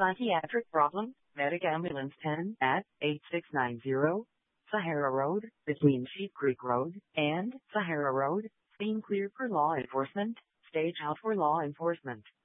Psychiatric problem, Medic Ambulance 10 at 8690 Sahara Road, between Sheep Creek Road and Sahara Road, scene clear for law enforcement, stage out for law enforcement.